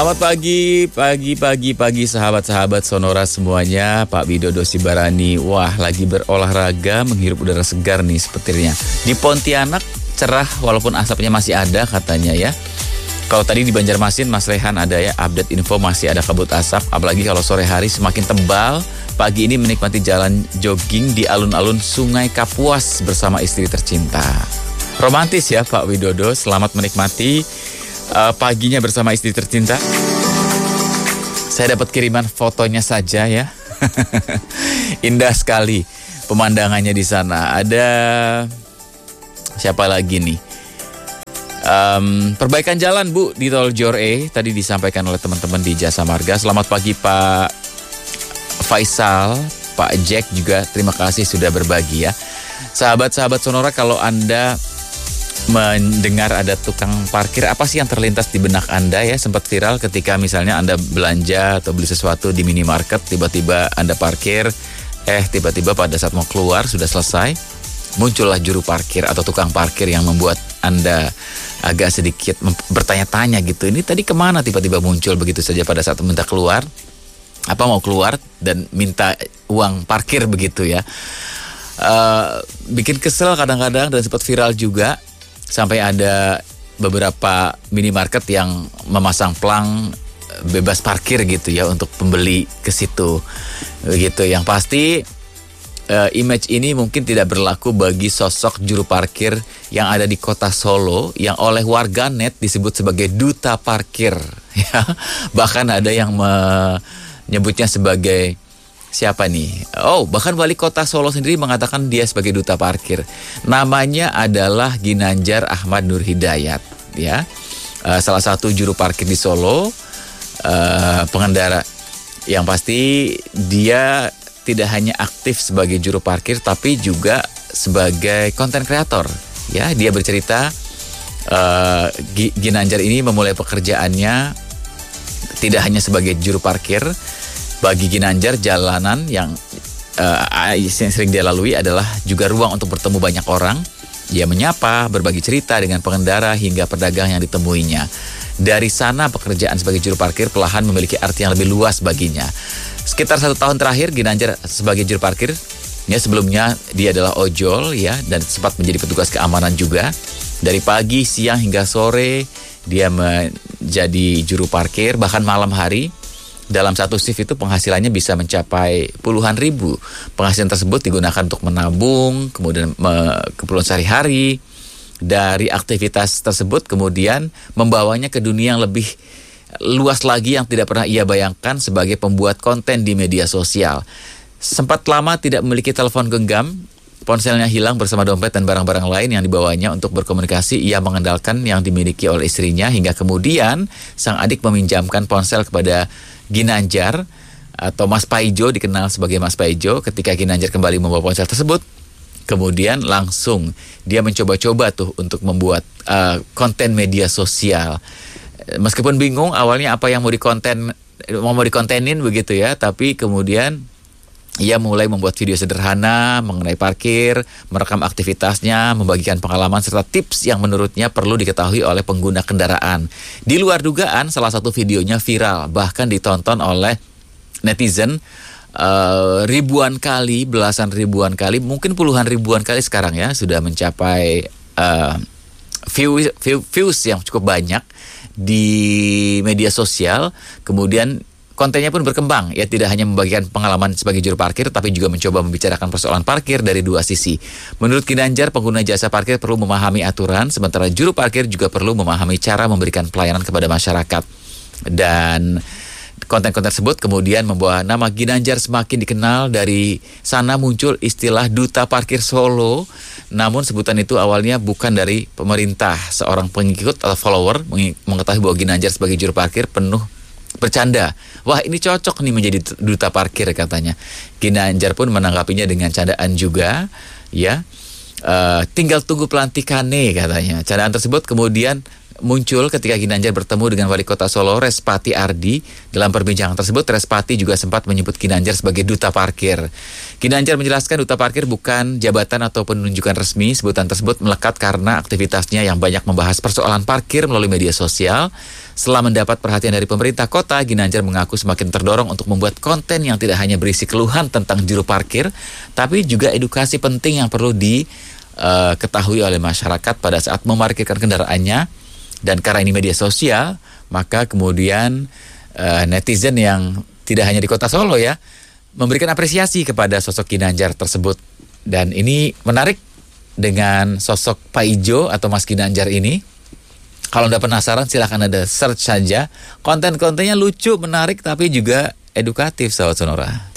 Selamat pagi sahabat-sahabat Sonora semuanya. Pak Widodo Sibarani, wah lagi berolahraga menghirup udara segar nih sepertinya. Di Pontianak cerah walaupun asapnya masih ada katanya ya. Kalau tadi di Banjarmasin Mas Rehan ada ya update info masih ada kabut asap. Apalagi kalau sore hari semakin tebal. Pagi ini menikmati jalan jogging di alun-alun Sungai Kapuas bersama istri tercinta. Romantis ya Pak Widodo, selamat menikmati paginya bersama istri tercinta. Saya dapat kiriman fotonya saja ya. Indah sekali pemandangannya di sana. Ada siapa lagi nih? Perbaikan jalan Bu di Tol Jor-E tadi disampaikan oleh teman-teman di Jasa Marga. Selamat pagi Pak Faisal, Pak Jack juga terima kasih sudah berbagi ya. Sahabat-sahabat Sonora, kalau Anda mendengar ada tukang parkir, apa sih yang terlintas di benak Anda ya? Sempat viral ketika misalnya Anda belanja atau beli sesuatu di minimarket, tiba-tiba Anda parkir, tiba-tiba pada saat mau keluar sudah selesai, muncullah juru parkir atau tukang parkir yang membuat Anda agak sedikit bertanya-tanya gitu. Ini tadi kemana tiba-tiba muncul begitu saja pada saat minta keluar? Apa mau keluar dan minta uang parkir begitu ya? Bikin kesel kadang-kadang dan sempat viral juga. Sampai ada beberapa minimarket yang memasang plang bebas parkir gitu ya untuk pembeli ke situ. Begitu. Yang pasti image ini mungkin tidak berlaku bagi sosok juru parkir yang ada di kota Solo yang oleh warganet disebut sebagai duta parkir ya. Bahkan ada yang menyebutnya sebagai siapa nih? Oh, bahkan wali kota Solo sendiri mengatakan dia sebagai duta parkir. Namanya adalah Ginanjar Ahmad Nur Hidayat, ya. Salah satu juru parkir di Solo, pengendara. Yang pasti dia tidak hanya aktif sebagai juru parkir, tapi juga sebagai content creator. Ya, dia bercerita Ginanjar ini memulai pekerjaannya tidak hanya sebagai juru parkir. Bagi Ginanjar, jalanan yang sering dia lalui adalah juga ruang untuk bertemu banyak orang. Dia menyapa, berbagi cerita dengan pengendara hingga pedagang yang ditemuinya. Dari sana pekerjaan sebagai juru parkir perlahan memiliki arti yang lebih luas baginya. Sekitar 1 tahun terakhir Ginanjar sebagai juru parkir, ya sebelumnya dia adalah ojol ya dan sempat menjadi petugas keamanan juga. Dari pagi, siang hingga sore dia menjadi juru parkir, bahkan malam hari. Dalam satu shift itu penghasilannya bisa mencapai puluhan ribu. Penghasilan tersebut digunakan untuk menabung, kemudian keperluan sehari-hari. Dari aktivitas tersebut kemudian membawanya ke dunia yang lebih luas lagi yang tidak pernah ia bayangkan sebagai pembuat konten di media sosial. Sempat lama tidak memiliki telepon genggam, ponselnya hilang bersama dompet dan barang-barang lain yang dibawanya untuk berkomunikasi. Ia mengandalkan yang dimiliki oleh istrinya hingga kemudian sang adik meminjamkan ponsel kepada Ginanjar atau Mas Paijo, dikenal sebagai Mas Paijo. Ketika Ginanjar kembali membawa ponsel tersebut, kemudian langsung dia mencoba-coba tuh untuk membuat konten media sosial. Meskipun bingung awalnya apa yang mau dikontenin begitu ya, tapi kemudian ia mulai membuat video sederhana mengenai parkir, merekam aktivitasnya, membagikan pengalaman serta tips yang menurutnya perlu diketahui oleh pengguna kendaraan. Di luar dugaan, salah satu videonya viral, bahkan ditonton oleh netizen ribuan kali, belasan ribuan kali, mungkin puluhan ribuan kali sekarang ya, sudah mencapai views yang cukup banyak di media sosial. Kemudian kontennya pun berkembang, ya tidak hanya membagikan pengalaman sebagai juru parkir, tapi juga mencoba membicarakan persoalan parkir dari dua sisi. Menurut Ginanjar, pengguna jasa parkir perlu memahami aturan, sementara juru parkir juga perlu memahami cara memberikan pelayanan kepada masyarakat. Dan konten-konten tersebut kemudian membawa nama Ginanjar semakin dikenal. Dari sana muncul istilah duta parkir Solo. Namun sebutan itu awalnya bukan dari pemerintah. Seorang pengikut atau follower mengetahui bahwa Ginanjar sebagai juru parkir penuh bercanda. Wah, ini cocok nih menjadi duta parkir katanya. Ginanjar pun menanggapinya dengan candaan juga, ya. Tinggal tunggu pelantikannya katanya. Candaan tersebut kemudian muncul ketika Ginanjar bertemu dengan Wali Kota Solo Respati Ardi. Dalam perbincangan tersebut, Respati juga sempat menyebut Ginanjar sebagai duta parkir. Ginanjar menjelaskan duta parkir bukan jabatan atau penunjukan resmi. Sebutan tersebut melekat karena aktivitasnya yang banyak membahas persoalan parkir melalui media sosial. Setelah mendapat perhatian dari pemerintah kota, Ginanjar mengaku semakin terdorong untuk membuat konten yang tidak hanya berisi keluhan tentang juru parkir, tapi juga edukasi penting yang perlu diketahui oleh masyarakat pada saat memarkirkan kendaraannya. Dan karena ini media sosial, maka kemudian netizen yang tidak hanya di Kota Solo ya, memberikan apresiasi kepada sosok Ginanjar tersebut. Dan ini menarik dengan sosok Pak Ijo atau Mas Ginanjar ini. Kalau Anda penasaran, silahkan Anda search saja. Konten-kontennya lucu, menarik, tapi juga edukatif, sahabat Sonora.